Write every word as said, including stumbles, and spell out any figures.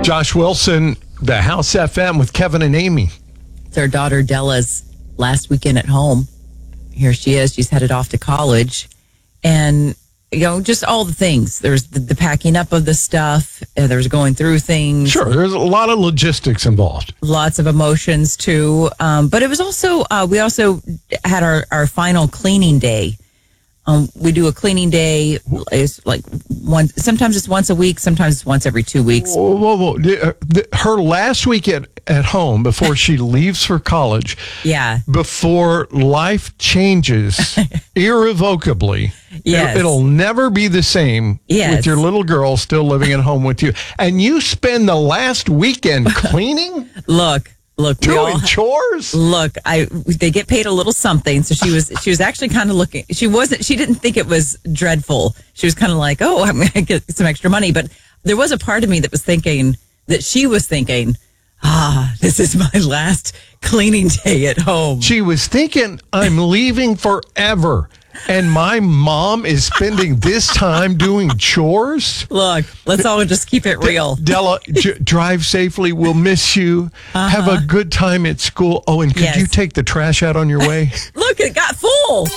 Josh Wilson, the House F M with Kevin and Amy. It's our daughter Della's last weekend at home. Here she is. She's headed off to college. And, you know, just all the things. There's the, the packing up of the stuff. Uh, there's going through things. Sure, there's a lot of logistics involved. Lots of emotions, too. Um, but it was also, uh, we also had our, our final cleaning day. Um, we do a cleaning day. It's like one. Sometimes it's once a week. Sometimes it's once every two weeks. Whoa, whoa, whoa. The- the- Her last week at, at home before she leaves for college, Yeah. before life changes irrevocably, Yes. it, it'll never be the same Yes. with your little girl still living at home with you. And you spend the last weekend cleaning, Look, look. we doing all, chores. Look, I they get paid a little something, so she was she was actually kind of looking. She wasn't. She didn't think it was dreadful. She was kind of like, oh, I'm going to get some extra money. But there was a part of me that was thinking that she was thinking, ah, this is my last cleaning day at home. She was thinking, I'm leaving forever. And my mom is spending this time doing chores. Look, let's all just keep it real. Della, j- drive safely. We'll miss you. Uh-huh. Have a good time at school. Oh, and could Yes. you take the trash out on your way? Look, it got full.